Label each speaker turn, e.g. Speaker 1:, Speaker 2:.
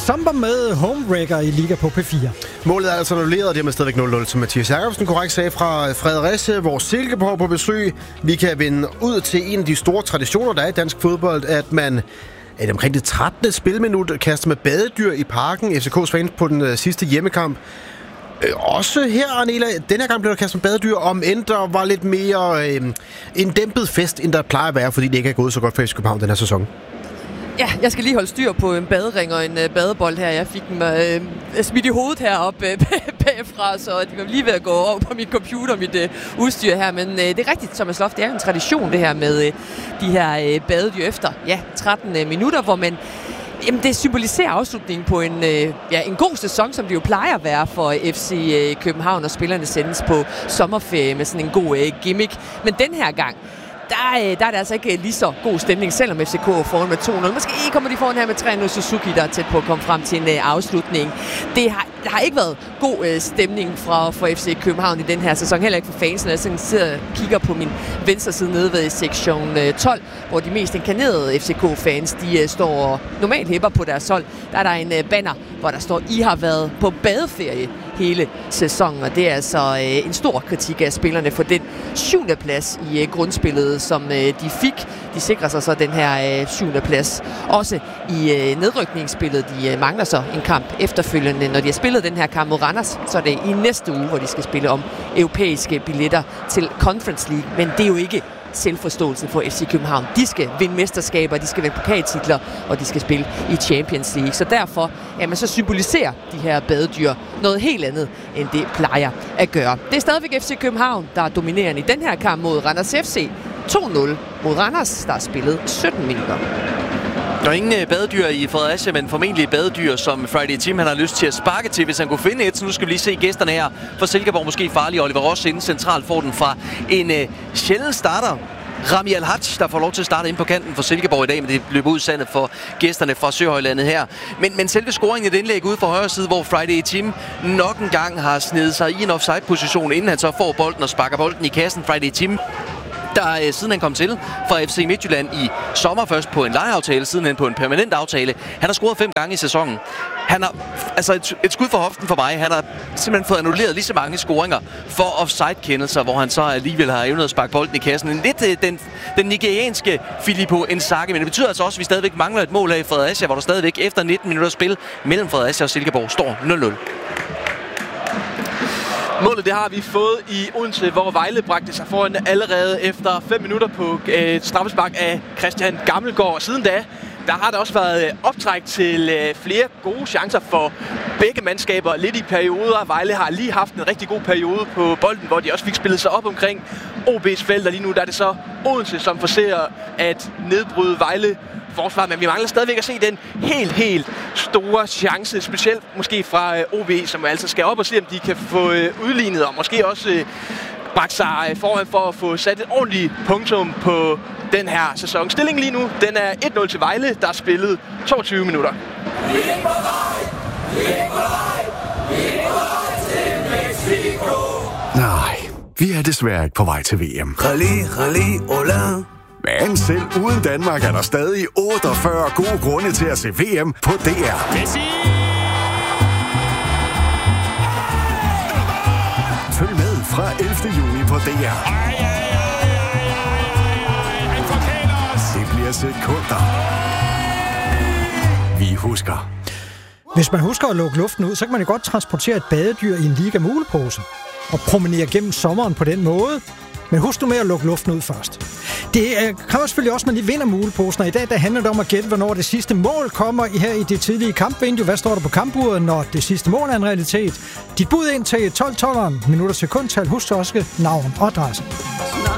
Speaker 1: Samper med homewrecker i Liga på P4.
Speaker 2: Målet er altså annulleret, og det er med stadigvæk 0-0, som Mathias Jacobsen korrekt sagde fra Fredericia, hvor Silkeborg på besøg. Vi kan vende ud til en af de store traditioner, der er i dansk fodbold, at man omkring det 13. spilminut kaster med badedyr i parken. FCK's fans på den sidste hjemmekamp. Også her, Arnela, denne gang blev der kastet med badedyr, om end der var lidt mere en dæmpet fest, end der plejer at være, fordi det ikke er gået så godt for FC København den her sæson.
Speaker 3: Ja, jeg skal lige holde styr på en badering og en badebold her. Jeg fik dem smidt i hovedet heroppe bagfra, så de var lige ved at gå over på mit computer, mit udstyr her. Men det er rigtigt, Thomas Loft, det er en tradition det her med de her badedyr efter 13 minutter, hvor man... Jamen, det symboliserer afslutningen på en god sæson, som det jo plejer at være for FC København, og spillerne sendes på sommerferie med sådan en god gimmick. Men den her gang, der er det altså ikke lige så god stemning, selvom FCK er foran med 2-0. Måske kommer de foran her med 3-0. Suzuki, der er tæt på at komme frem til en afslutning. Der har ikke været god stemning for FC København i den her sæson. Heller ikke for fansene. Jeg sidder og kigger på min venstre side nede ved sektion 12, hvor de mest inkarnerede FCK-fans, de står og normalt hæpper på deres hold. Der er der en banner, hvor der står, I har været på badeferie hele sæsonen, og det er altså en stor kritik af spillerne for den 7. plads i grundspillet, som de fik. De sikrer sig så den her 7. plads. Også i nedrykningsspillet. De mangler så en kamp efterfølgende. Når de har spillet den her kamp mod Randers, så er det i næste uge, hvor de skal spille om europæiske billetter til Conference League. Men det er jo ikke selvforståelsen for FC København. De skal vinde mesterskaber, de skal vinde pokaltitler, og de skal spille i Champions League. Så derfor, så symboliserer de her badedyr noget helt andet, end det plejer at gøre. Det er stadigvæk FC København, der er dominerende i den her kamp mod Randers FC. 2-0 mod Randers, der er spillet 17 minutter.
Speaker 4: Der er ingen badedyr i Fredericia, men formentlig badedyr, som Friday Tim han har lyst til at sparke til, hvis han kunne finde et. Så nu skal vi lige se gæsterne her. For Silkeborg måske farlig. Oliver Ross inden centralt får den fra en sjælden starter. Rami Al-Haj, der får lov til at starte ind på kanten for Silkeborg i dag, men det løber ud sandet for gæsterne fra Søhøjlandet her. Men selve scoringen i det indlæg ude fra højre side, hvor Friday Tim nok en gang har snedet sig i en offside-position, inden han så får bolden og sparker bolden i kassen. Friday Tim, der siden han kom til fra FC Midtjylland i sommer, først på en lejeaftale, siden hen på en permanent aftale. Han har scoret 5 gange i sæsonen. Han har, altså et skud for hoften for mig. Han har simpelthen fået annulleret lige så mange scoringer for offside-kendelser, hvor han så alligevel har evnet at sparke bolden i kassen. Lidt den nigerianske Filippo Inzaghi, men det betyder altså også, at vi stadigvæk mangler et mål her i Fredericia, hvor der stadigvæk efter 19 minutter spil mellem Fredericia og Silkeborg står 0-0.
Speaker 5: Målet det har vi fået i Odense, hvor Vejle bragte sig foran allerede efter 5 minutter på et straffespark af Christian Gammelgaard. Og siden da, der har der også været optræk til flere gode chancer for begge mandskaber. Lidt i perioder. Vejle har lige haft en rigtig god periode på bolden, hvor de også fik spillet sig op omkring OB's felt. Og lige nu der er det så Odense, som forsøger at nedbryde Vejle forsvar, men vi mangler stadigvæk at se den helt store chance, specielt måske fra OB, som altså skal op og se, om de kan få udlignet, og måske også bragt sig foran for at få sat et ordentligt punktum på den her sæson. Stillingen lige nu, den er 1-0 til Vejle, der er spillet 22 minutter.
Speaker 6: Vi er på vej! Vi er på vej! Vi er på vej til Mexico!
Speaker 7: Nej, vi er desværre ikke på vej til VM.
Speaker 6: Rally, hola!
Speaker 7: Men selv uden Danmark er der stadig 48 gode grunde til at se VM på DR.
Speaker 8: Messi!
Speaker 7: Følg med fra 11. juni på DR.
Speaker 8: Han forkæler os!
Speaker 7: Det bliver sekunder. Vi husker.
Speaker 1: Hvis man husker at lukke luften ud, så kan man jo godt transportere et badedyr i en Liga mulepose og promenere gennem sommeren på den måde. Men husk nu med at lukke luften ud først. Det kræver selvfølgelig også, at man lige vinder muleposen, og i dag der handler det om at gætte, hvornår det sidste mål kommer her i det tidlige kampvindue. Hvad står der på kampuret, når det sidste mål er en realitet? Dit bud ind til 12 minutter sekundtal. Husk også navn og adresse.